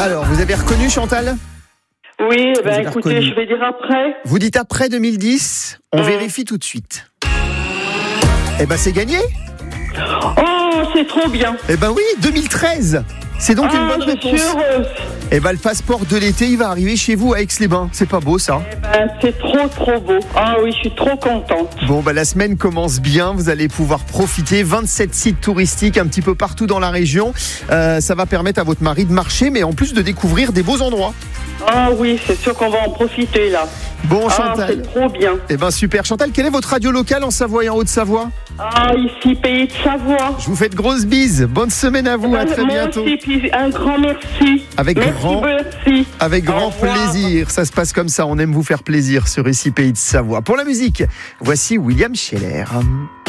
Alors, vous avez reconnu Chantal ? Oui, Vous avez écoutez, reconnu. je vais dire après. Vous dites après 2010, on vérifie tout de suite. Eh ben c'est gagné. Oh, c'est trop bien. Eh ben oui, 2013. C'est donc une bonne je réponse. suis heureuse. Eh ben le passeport de l'été, il va arriver chez vous à Aix-les-Bains. C'est pas beau ça ? C'est trop beau. Ah oui, je suis trop contente. Bon, bah, la semaine commence bien. Vous allez pouvoir profiter. 27 sites touristiques un petit peu partout dans la région. Ça va permettre à votre mari de marcher, mais en plus de découvrir des beaux endroits. Ah oui, c'est sûr qu'on va en profiter là. Bon, Ah, Chantal. c'est trop bien. Eh ben super. Chantal, quelle est votre radio locale en Savoie et en Haute-Savoie ? Ah, ici, Pays de Savoie. Je vous fais de grosses bises. Bonne semaine à vous. À très Moi bientôt. aussi, puis un grand merci. Avec Merci. Avec grand Au revoir. plaisir. Ça se passe comme ça. On aime vous faire plaisir sur ici Pays de Savoie. Pour la musique, voici William Scheller.